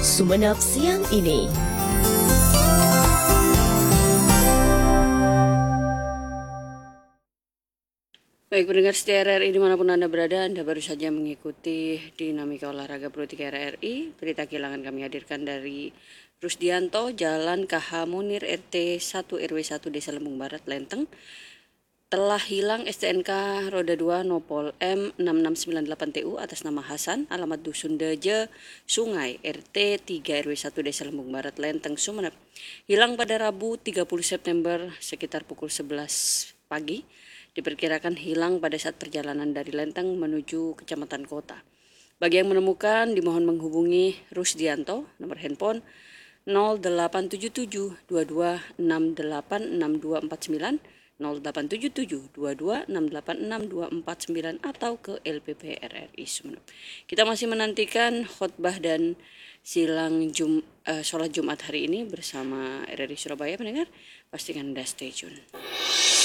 Sumeneb siang ini. Baik pendengar setia RRI dimanapun Anda berada, Anda baru saja mengikuti dinamika olahraga politik RRI. Berita kehilangan kami hadirkan dari Rusdianto, Jalan KH Munir RT 1 RW 1 Desa Lembung Barat, Lenteng. Telah hilang STNK roda 2 Nopol M6698TU atas nama Hasan, alamat Dusun Deje, Sungai, RT 3 RW 1 Desa Lembung Barat, Lenteng, Sumeneb. Hilang pada Rabu 30 September sekitar pukul 11 pagi. Diperkirakan hilang pada saat perjalanan dari Lenteng menuju Kecamatan Kota. Bagi yang menemukan, dimohon menghubungi Rusdianto, nomor handphone 0877 22 68 6249, 0877 22 68 6249 atau ke LPP RRI Sumeneb. Kita masih menantikan khotbah dan silang sholat Jumat hari ini bersama RRI Surabaya. Pendengar, pastikan Anda stay tune.